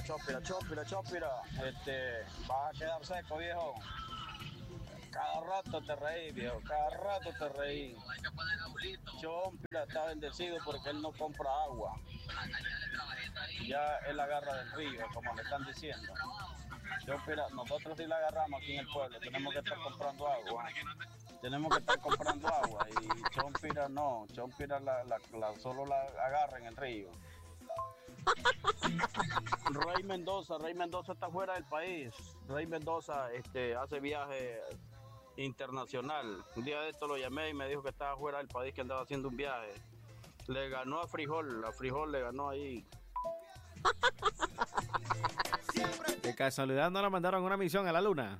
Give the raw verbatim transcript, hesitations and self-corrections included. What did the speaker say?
Chopira, Chopira, Chopira, este, vas a quedar seco, viejo. Cada rato te reí, viejo, cada rato te reí. Chopira está bendecido porque él no compra agua. Ya él agarra del río, como le están diciendo. Chopira, nosotros sí la agarramos aquí en el pueblo, tenemos que estar comprando agua. Tenemos que estar comprando agua y Chompira no, Chompira la, la, la, solo la agarra en el río. Rey Mendoza, Rey Mendoza está fuera del país. Rey Mendoza este, hace viaje internacional. Un día de esto lo llamé y me dijo que estaba fuera del país, que andaba haciendo un viaje. Le ganó a Frijol, a Frijol le ganó ahí. De casualidad no la mandaron una misión a la luna.